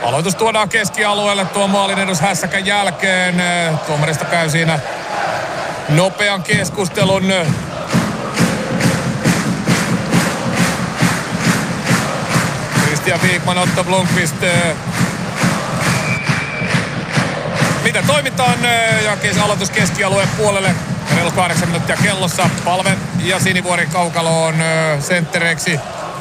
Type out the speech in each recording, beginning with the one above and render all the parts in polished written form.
Aloitus tuodaan keskialueelle tuo maalin edus hässäkän jälkeen. Tuomarista käy siinä nopean keskustelun. Christian Wikman, Otto Blomqvist. Mitä toimitaan? Ja aloitus keskialueen puolelle. Reilu 8 minuuttia kellossa. Palve ja Sinivuori kaukaloon senttereiksi.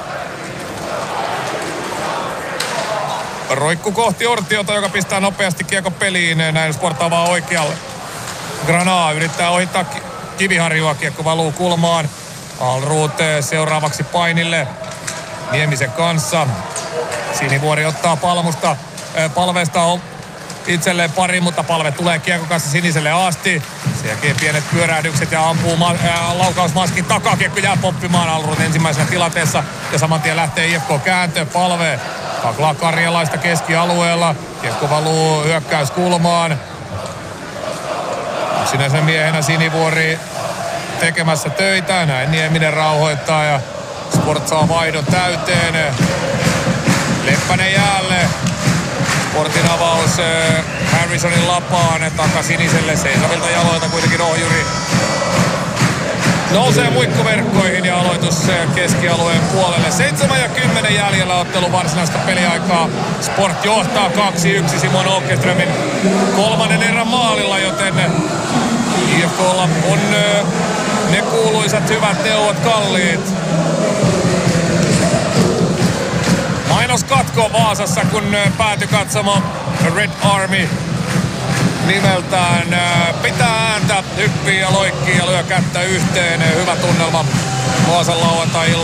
Roikku kohti Ortiota, joka pistää nopeasti kiekko peliin. Näin sportaa vaan oikealle. Granaa yrittää ohittaa Kiviharjua. Kiekko valuu kulmaan. Alrud seuraavaksi painille Niemisen kanssa. Sinivuori ottaa Palvesta itselleen pari, mutta Palve tulee kiekon kanssa Siniselle asti. Sen jälkeen pienet pyörähdykset ja ampuu laukausmaskin takaa. Kiekko jää poppimaan Alrud ensimmäisenä tilanteessa. Ja saman tien lähtee IFK kääntö. Palve taklaa Karjalaista keskialueella. Kiekko valuu hyökkäyskulmaan. Yksinäisen miehenä Sinivuori tekemässä töitä. Näin Nieminen rauhoittaa ja Sport saa vaihdon täyteen. Leppänen jäälle. Sportin avaus Harrisonin lapaan. Taka Siniselle seisovilta jaloilta kuitenkin ohjuri. Nousee muikkuverkkoihin ja aloitus keskialueen puolelle. 7 ja 10 jäljellä ottelun varsinaista peliaikaa. Sport johtaa 2-1 Simon Åkerströmin kolmannen erän maalilla, joten IFK:lla on ne kuuluisat hyvät neuvot kalliit. Mainoskatko Vaasassa, kun päätyi katsomaan Red Army nimeltään. Pitää ääntä, hyppii ja loikkii ja lyö kättä yhteen. Hyvä tunnelma Vaasan lauantai-illalla.